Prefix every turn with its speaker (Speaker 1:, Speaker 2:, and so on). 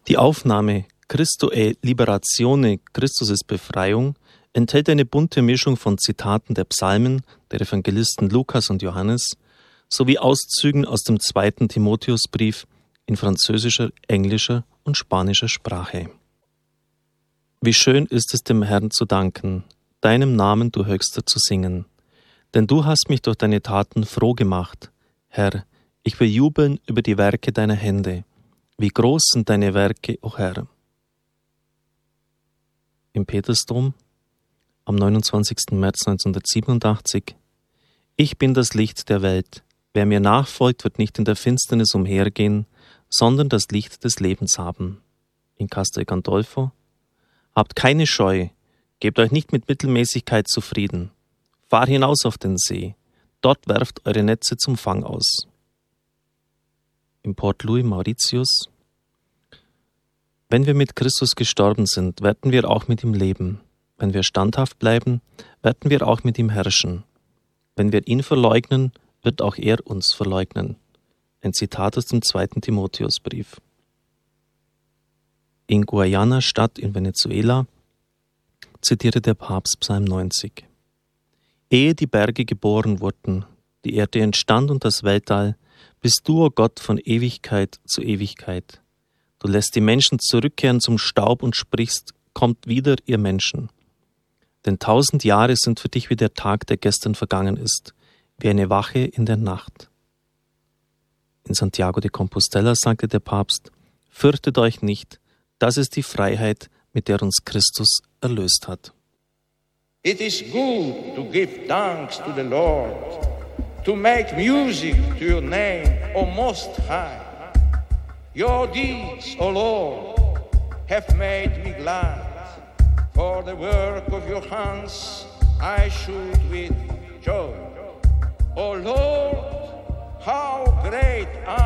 Speaker 1: Die Aufnahme Christo è Liberazione, Christus ist Befreiung, enthält eine bunte Mischung von Zitaten der Psalmen, der Evangelisten Lukas und Johannes, sowie Auszügen aus dem 2. Timotheusbrief in französischer, englischer und spanischer Sprache. Wie schön ist es, dem Herrn zu danken, deinem Namen, du Höchster, zu singen. Denn du hast mich durch deine Taten froh gemacht. Herr, ich will jubeln über die Werke deiner Hände. Wie groß sind deine Werke, o Herr. Im Petersdom am 29. März 1987: Ich bin das Licht der Welt. Wer mir nachfolgt, wird nicht in der Finsternis umhergehen, sondern das Licht des Lebens haben. In Castel Gandolfo: Habt keine Scheu, gebt euch nicht mit Mittelmäßigkeit zufrieden. Fahr hinaus auf den See, dort werft eure Netze zum Fang aus. In Port Louis, Mauritius: Wenn wir mit Christus gestorben sind, werden wir auch mit ihm leben. Wenn wir standhaft bleiben, werden wir auch mit ihm herrschen. Wenn wir ihn verleugnen, wird auch er uns verleugnen. Ein Zitat aus dem 2. Timotheusbrief. In Guayana-Stadt in Venezuela zitierte der Papst Psalm 90. Ehe die Berge geboren wurden, die Erde entstand und das Weltall, bist du, o Gott, von Ewigkeit zu Ewigkeit. Du lässt die Menschen zurückkehren zum Staub und sprichst, kommt wieder, ihr Menschen. Denn 1000 Jahre sind für dich wie der Tag, der gestern vergangen ist, wie eine Wache in der Nacht. In Santiago de Compostela sagte der Papst: Fürchtet euch nicht, das ist die Freiheit, mit der uns Christus erlöst hat.
Speaker 2: It is good to give thanks to the Lord, to make music to your name, O Most High. Your deeds, O Lord, have made me glad. For the work of your hands I should with joy. O Lord, how great are